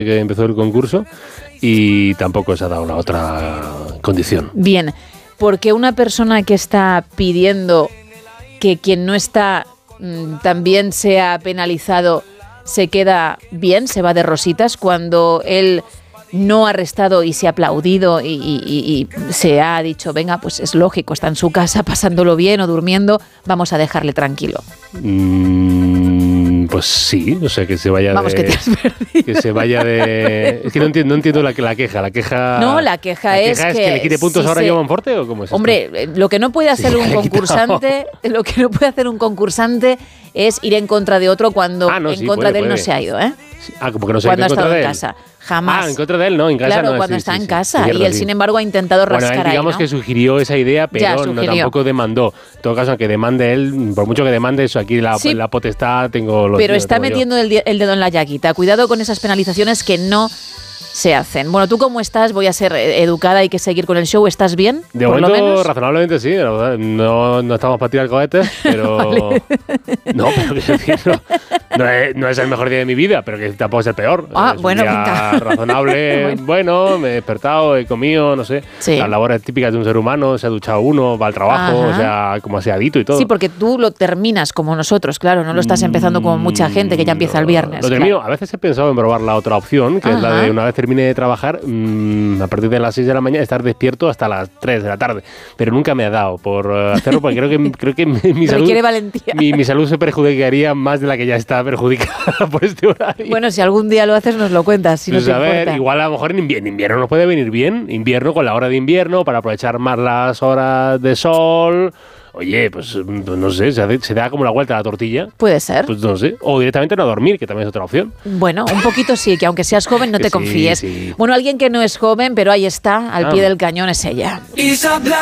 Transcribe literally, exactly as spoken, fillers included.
que empezó el concurso y tampoco se ha dado la otra condición. Bien, porque una persona que está pidiendo que quien no está mmm, también sea penalizado se queda bien, se va de rositas cuando él no ha restado y se ha aplaudido y, y, y, y se ha dicho, venga, pues es lógico, está en su casa pasándolo bien o durmiendo, vamos a dejarle tranquilo. Mm, pues sí, o sea, que se vaya vamos, de... que te has perdido. Que se vaya de... Es que no entiendo, no entiendo la, la queja, la queja... No, la queja, ¿la es, queja es que... que le quite puntos si ahora se... a Monforte o cómo es esto? Hombre, lo que no puede hacer Sí, un concursante, lo que no puede hacer un concursante es ir en contra de otro cuando ah, no, en sí, contra puede, de él puede. no se ha ido, ¿eh? Sí. Ah, como que no se cuando ha ha ido en estado contra de en él. casa. Jamás. Ah, en contra de él, no, en casa claro, no. cuando sí, está sí, en sí, casa. cierto, y él, sí. sin embargo, ha intentado Bueno, rascar él, digamos ahí, ¿no? que sugirió esa idea, pero no, tampoco demandó. En todo caso, que demande él, por mucho que demande eso, aquí la, sí, la potestad tengo lo Pero lo está tengo metiendo el, el dedo en la llaguita. Cuidado con esas penalizaciones que no se hacen. Bueno, ¿tú cómo estás? Voy a ser educada, hay que seguir con el show. ¿Estás bien? De por momento, lo menos? razonablemente sí. No, no estamos para tirar cohetes, pero... Vale. No, pero quiero decir, no, no, es, no es el mejor día de mi vida, pero que tampoco es el peor. Ah, es un bueno, día venga. razonable. bueno. bueno, me he despertado, he comido, no sé. Sí. Las labores típicas de un ser humano, se ha duchado uno, va al trabajo, Ajá. o sea, como aseadito y todo. Sí, porque tú lo terminas como nosotros, claro, no lo estás empezando como mucha gente que ya empieza el viernes. Lo termino. Claro. A veces he pensado en probar la otra opción, que Ajá. es la de una vez termine de trabajar, mmm, a partir de las seis de la mañana, estar despierto hasta las tres de la tarde. Pero nunca me ha dado por uh, hacerlo, porque creo que, creo que mi, mi salud... Requiere valentía. Mi, mi salud se perjudicaría más de la que ya está perjudicada por este horario. Bueno, si algún día lo haces, nos lo cuentas, si pues no te a ver, importa. igual a lo mejor en invierno, en invierno nos puede venir bien. Invierno con la hora de invierno, para aprovechar más las horas de sol... Oye, pues no sé, se, hace, se da como la vuelta a la tortilla. Puede ser. Pues no sé. O directamente no dormir, que también es otra opción. Bueno, un poquito sí, que aunque seas joven no te sí, confíes. Sí. Bueno, alguien que no es joven, pero ahí está, al ah. pie del cañón, es ella.